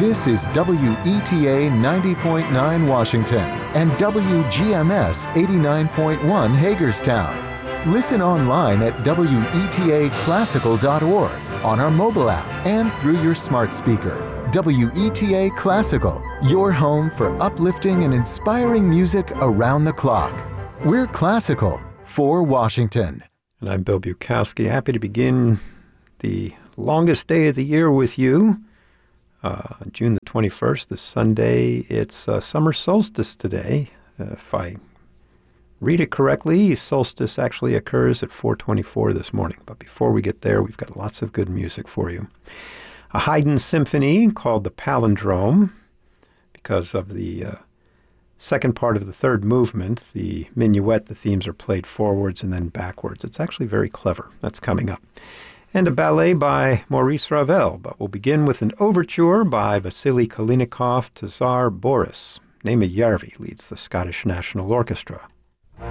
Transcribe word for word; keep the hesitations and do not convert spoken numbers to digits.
This is W E T A ninety point nine Washington and W G M S eighty-nine point one Hagerstown. Listen online at W E T A classical dot org, on our mobile app, and through your smart speaker. W E T A Classical, your home for uplifting and inspiring music around the clock. We're classical for Washington. And I'm Bill Bukowski, happy to begin the longest day of the year with you. Uh, June the twenty-first, this Sunday, it's uh, summer solstice today. Uh, if I read it correctly, solstice actually occurs at four twenty-four this morning. But before we get there, we've got lots of good music for you. A Haydn symphony called the Palindrome, because of the uh, second part of the third movement, the minuet, the themes are played forwards and then backwards. It's actually very clever. That's coming up. And a ballet by Maurice Ravel, but we'll begin with an overture by Vasily Kalinikov to Tsar Boris. Naima Järvi leads the Scottish National Orchestra.